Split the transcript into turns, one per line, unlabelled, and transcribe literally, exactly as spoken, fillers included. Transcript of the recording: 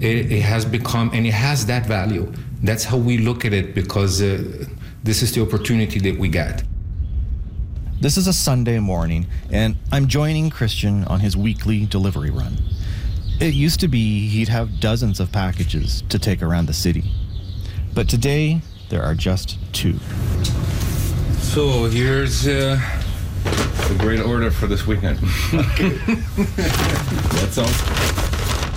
it, it has become, and it has that value. That's how we look at it, because uh, this is the opportunity that we got.
This is a Sunday morning, and I'm joining Christian on his weekly delivery run. It used to be he'd have dozens of packages to take around the city. But today, there are just two.
So here's uh, the great order for this weekend.
Okay.
That's all.